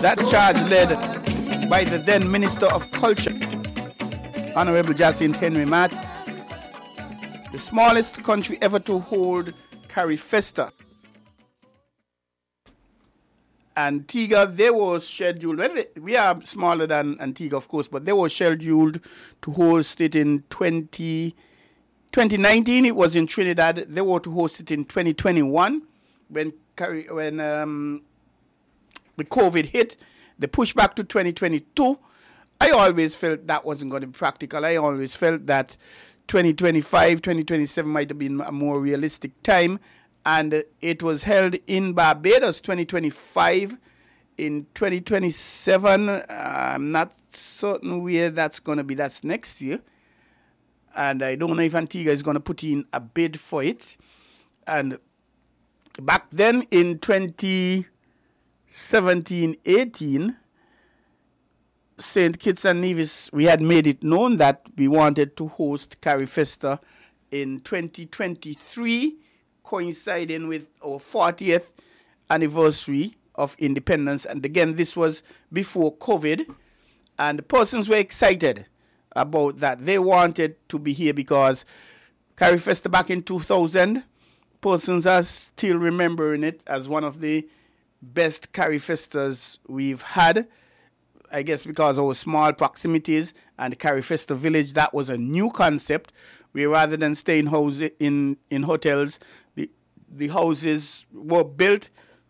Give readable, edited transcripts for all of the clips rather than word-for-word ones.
That charge led by the then Minister of Culture, Honorable Jacinth Henry Matt, the smallest country ever to hold Carifesta. Antigua, they were scheduled, well, we are smaller than Antigua, of course, but they were scheduled to host it in 2019. It was in Trinidad. They were to host it in 2021 when the COVID hit. They pushed back to 2022. I always felt that wasn't going to be practical. I always felt that 2025, 2027 might have been a more realistic time. And it was held in Barbados 2025. In 2027, I'm not certain where that's going to be. That's next year. And I don't know if Antigua is going to put in a bid for it. And back then in 2017-18, St. Kitts and Nevis, we had made it known that we wanted to host Carifesta in 2023, coinciding with our 40th anniversary of independence. And again, this was before COVID. And the persons were excited about that. They wanted to be here because Carifesta back in 2000, persons are still remembering it as one of the best Carifestas we've had. I guess because of our small proximities and the Carifesta village, that was a new concept. We rather than stay in hotels, the houses were built.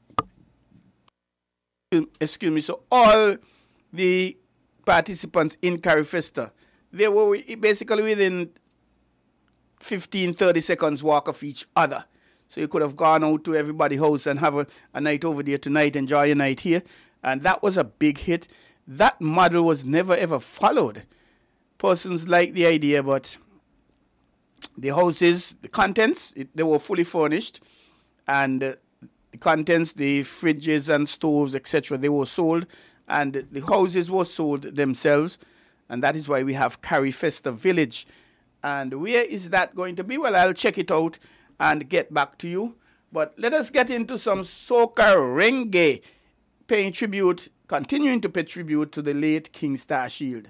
Excuse me. So all the participants in Carifesta, they were basically within 15-30 seconds walk of each other. So you could have gone out to everybody's house and have a night over there tonight, enjoy a night here. And that was a big hit. That model was never ever followed. Persons liked the idea, but the houses, the contents, they were fully furnished. And the contents, the fridges and stoves, etc., they were sold. And the houses were sold themselves. And that is why we have Carifesta Village. And where is that going to be? Well, I'll check it out and get back to you. But let us get into some soca reggae, continuing to pay tribute to the late King Starshield.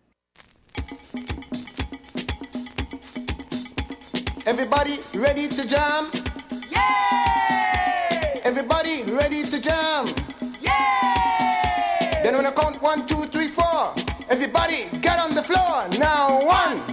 Everybody ready to jam? Yeah! Everybody ready to jam? Yeah! Then when I count 1, 2, 3, 4, everybody get on the floor. Now 1,